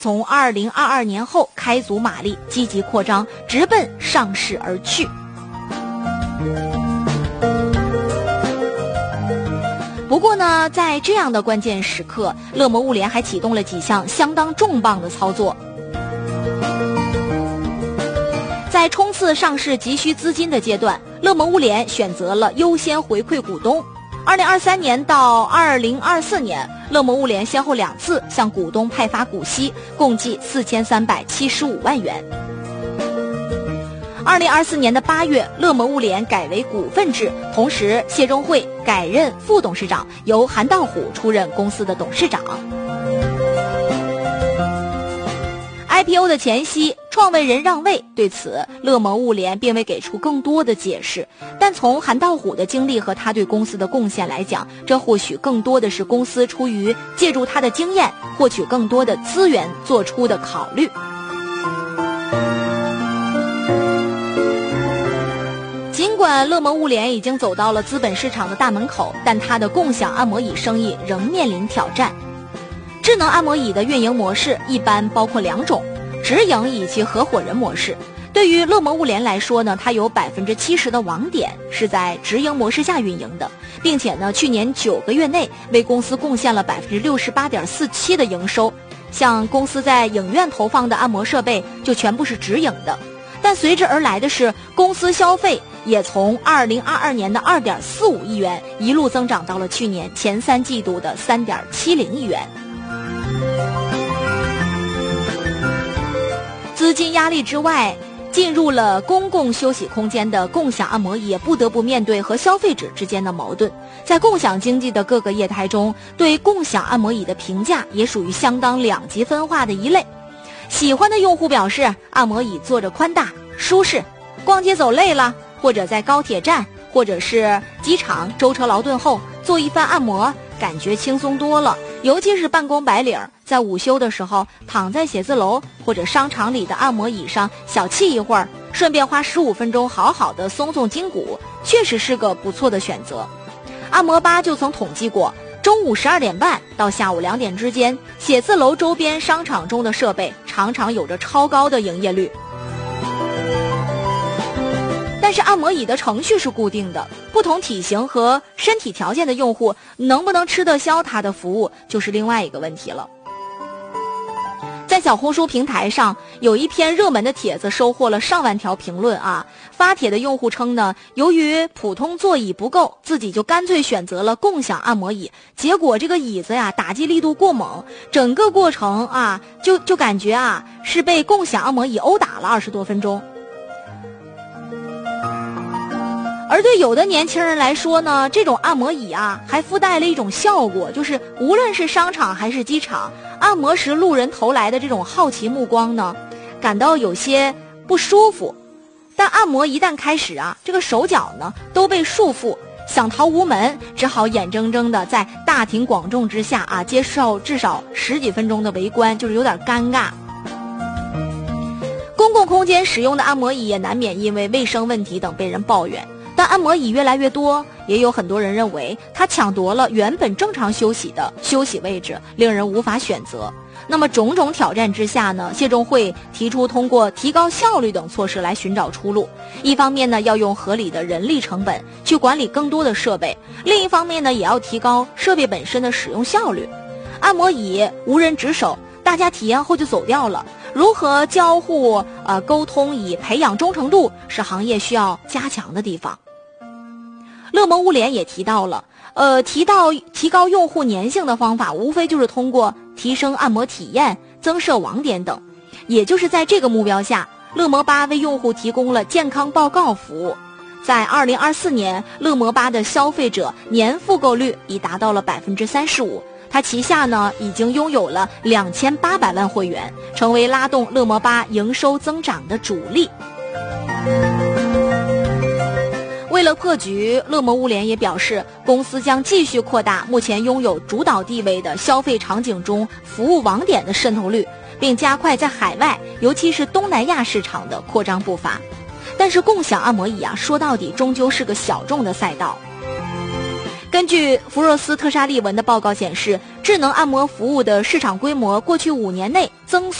从2022年后开足马力，积极扩张，直奔上市而去。不过呢，在这样的关键时刻，乐摩物联还启动了几项相当重磅的操作。在冲刺上市急需资金的阶段，乐摩物联选择了优先回馈股东。2023年到2024年，乐摩物联先后2次向股东派发股息，共计4375万元。2024年的8月，乐摩物联改为股份制，同时谢钟会改任副董事长，由韩道虎出任公司的董事长。IPO 的前夕，创委人让位，对此乐摩物联并未给出更多的解释。但从韩道虎的经历和他对公司的贡献来讲，这或许更多的是公司出于借助他的经验，获取更多的资源做出的考虑。尽管乐摩物联已经走到了资本市场的大门口，但它的共享按摩椅生意仍面临挑战。智能按摩椅的运营模式一般包括2种，直营以及合伙人模式。对于乐摩物联来说呢，它有70%的网点是在直营模式下运营的，并且呢，去年9个月内为公司贡献了68.47%的营收。像公司在影院投放的按摩设备就全部是直营的，但随之而来的是公司消费也从2022年的2.45亿元一路增长到了去年前3季度的3.70亿元。资金压力之外，进入了公共休息空间的共享按摩椅也不得不面对和消费者之间的矛盾。在共享经济的各个业态中，对共享按摩椅的评价也属于相当两极分化的一类。喜欢的用户表示，按摩椅坐着宽大舒适，逛街走累了，或者在高铁站或者是机场舟车劳顿后做一番按摩，感觉轻松多了。尤其是办公白领在午休的时候躺在写字楼或者商场里的按摩椅上小憩一会儿，顺便花15分钟好好的松松筋骨，确实是个不错的选择。按摩吧就曾统计过，中午12点半到下午2点之间，写字楼周边商场中的设备常常有着超高的营业率。但是按摩椅的程序是固定的，不同体型和身体条件的用户能不能吃得消它的服务就是另外一个问题了。在小红书平台上，有一篇热门的帖子收获了上万条评论啊。发帖的用户称呢，由于普通座椅不够，自己就干脆选择了共享按摩椅，结果这个椅子呀打击力度过猛，整个过程啊就感觉啊是被共享按摩椅殴打了20多分钟。而对有的年轻人来说呢，这种按摩椅啊还附带了一种效果，就是无论是商场还是机场，按摩时路人投来的这种好奇目光呢，感到有些不舒服。但按摩一旦开始啊，这个手脚呢都被束缚，想逃无门，只好眼睁睁的在大庭广众之下啊接受至少10几分钟的围观，就是有点尴尬。公共空间使用的按摩椅也难免因为卫生问题等被人抱怨。但按摩椅越来越多，也有很多人认为它抢夺了原本正常休息的休息位置，令人无法选择。那么种种挑战之下呢，谢钟会提出通过提高效率等措施来寻找出路。一方面呢，要用合理的人力成本去管理更多的设备；另一方面呢，也要提高设备本身的使用效率。按摩椅无人值守，大家体验后就走掉了。如何交互沟通以培养忠诚度，是行业需要加强的地方。乐摩物联也提到了提高用户粘性的方法，无非就是通过提升按摩体验、增设网点等。也就是在这个目标下，乐摩吧为用户提供了健康报告服务。在2024年，乐摩吧的消费者年复购率已达到了35%。它旗下呢已经拥有了2800万会员，成为拉动乐摩吧营收增长的主力。为了破局，乐摩物联也表示，公司将继续扩大目前拥有主导地位的消费场景中服务网点的渗透率，并加快在海外，尤其是东南亚市场的扩张步伐。但是共享按摩椅啊，说到底终究是个小众的赛道。 根据福若斯特沙利文的报告显示，智能按摩服务的市场规模过去5年内增速